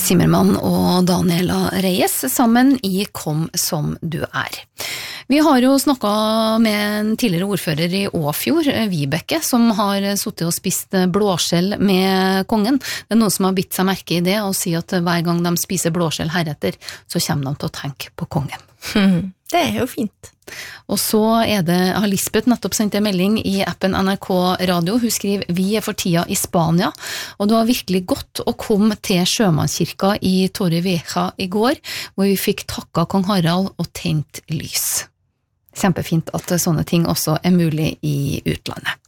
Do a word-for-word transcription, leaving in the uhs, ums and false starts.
Zimmermann og Daniela Reyes sammen i Kom som du er. Vi har jo snakket med en tidligere ordfører i Åfjord, Vibeke, som har suttet og spist blåskjell med kongen. Det er noen som har bitt seg merke i det og sier at hver gang de spiser blåskjell heretter, så kommer de til å tenke på kongen. Hmm, det er jo fint. Og så er det, har Lisbeth nettopp sendt en melding i appen N R K Radio. Hun skriver, vi er for tida i Spania, og det var virkelig godt å komme til Sjømannskirka i Torrevieja i går, hvor vi fikk takka kong Harald og tent lys. Kjempefint at sånne ting også er mulig i utlandet.